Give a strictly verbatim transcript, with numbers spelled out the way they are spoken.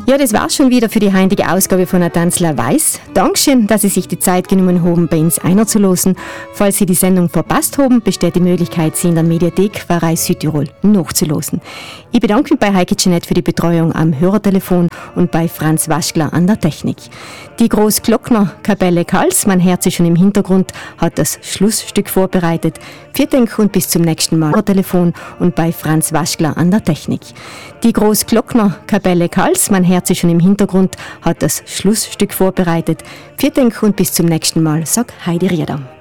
Ja, das war's schon wieder für die heutige Ausgabe von Adanzler Weiß. Dankeschön, dass Sie sich die Zeit genommen haben, bei uns einzulosen. Falls Sie die Sendung verpasst haben, besteht die Möglichkeit, sie in der Mediathek Pfarrei Südtirol nachzulosen. Ich bedanke mich bei Heike Jeanette für die Betreuung am Hörertelefon und bei Franz Waschler an der Technik. Die Großglockner Kapelle Karls, mein Herz ist schon im Hintergrund, hat das Schlussstück vorbereitet. Vielen Dank und bis zum nächsten Mal. Hörertelefon und bei Franz Waschler an der Technik. Die Großglockner Kapelle Karls, mein Herz ist schon im Hintergrund, hat das Schlussstück vorbereitet. Vielen Dank und bis zum nächsten Mal, sagt Heidi Rieder.